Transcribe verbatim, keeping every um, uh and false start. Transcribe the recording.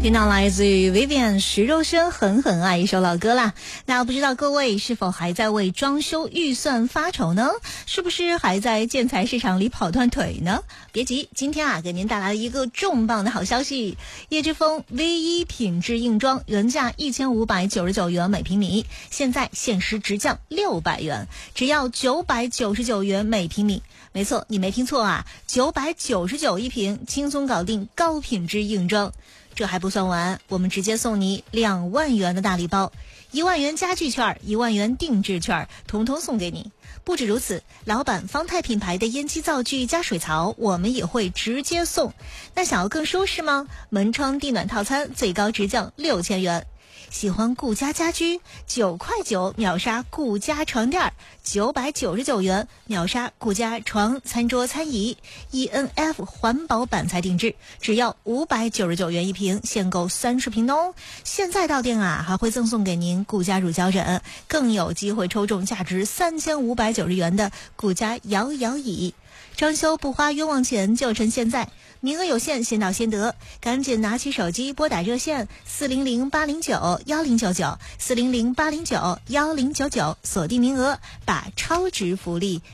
听到来自于 Vivian 徐若瑄狠狠爱一首老歌啦。那不知道各位是否还在为装修预算发愁呢？是不是还在建材市场里跑断腿呢？别急，今天啊给您带来了一个重磅的好消息。叶之峰 V 一 品质硬装原价一千五百九十九元每平米，现在限时直降六百元，只要九百九十九元每平米。没错，你没听错啊，九百九十九一平，轻松搞定高品质硬装。这还不算完，我们直接送你两万元的大礼包，一万元家具券，一万元定制券，统统送给你。不止如此，老板方太品牌的烟机灶具加水槽，我们也会直接送。那想要更舒适吗？门窗地暖套餐最高直降六千元。喜欢顾家家居，九块九秒杀顾家床垫，九百九十九元秒杀顾家床、餐桌、餐椅 ，E N F 环保板材定制，只要五百九十九元一平，限购三十平哦。现在到店啊，还会赠送给您顾家乳胶枕，更有机会抽中价值三千五百九十元的顾家摇摇椅。装修不花冤枉钱，就趁现在，名额有限，先到先得，赶紧拿起手机拨打热线四零零八零九幺零九九四零零八零九幺零九九，锁定名额，把超值福利